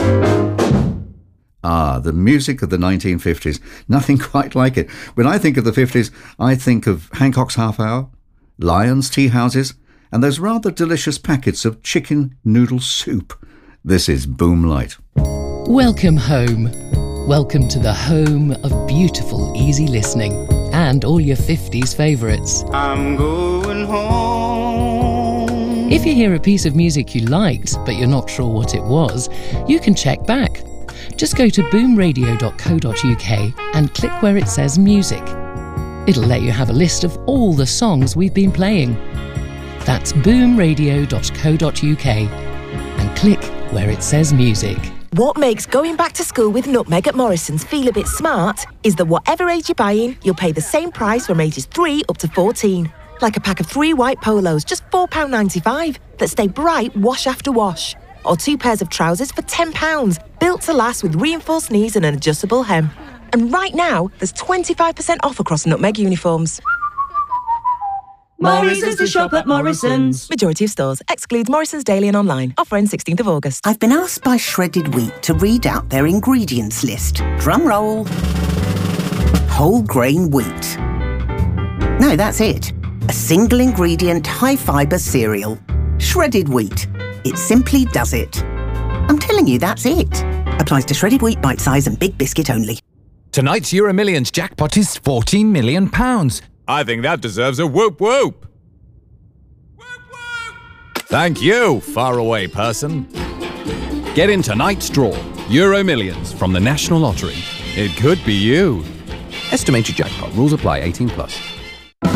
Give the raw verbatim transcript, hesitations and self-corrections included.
Ah, the music of the nineteen fifties. Nothing quite like it. When I think of the fifties, I think of Hancock's Half Hour, Lyons tea houses, and those rather delicious packets of chicken noodle soup. This is Boomlight. Welcome home. Welcome to the home of beautiful, easy listening and all your fifties favourites. I'm going home. If you hear a piece of music you liked, but you're not sure what it was, you can check back. Just go to boom radio dot co dot uk and click where it says music. It'll let you have a list of all the songs we've been playing. That's boom radio dot co dot uk and click where it says music. What makes going back to school with Nutmeg at Morrison's feel a bit smart is that whatever age you're buying, you'll pay the same price from ages three up to fourteen. Like a pack of three white polos, just four pounds ninety-five, that stay bright wash after wash. Or two pairs of trousers for ten pounds, built to last with reinforced knees and an adjustable hem. And right now, there's twenty-five percent off across Nutmeg uniforms. Morrison's to shop at Morrison's. Majority of stores. Excludes Morrison's Daily and online. Offer ends sixteenth of August. I've been asked by Shredded Wheat to read out their ingredients list. Drum roll. Whole grain wheat. No, that's it. A single ingredient high fibre cereal. Shredded Wheat. It simply does it. I'm telling you, that's it. Applies to shredded wheat, bite size and big biscuit only. Tonight's Euro Millions jackpot is fourteen million pounds. I think that deserves a whoop whoop. Whoop whoop. Thank you, faraway person. Get in tonight's draw. Euro Millions from the National Lottery. It could be you. Estimated jackpot. Rules apply. eighteen plus.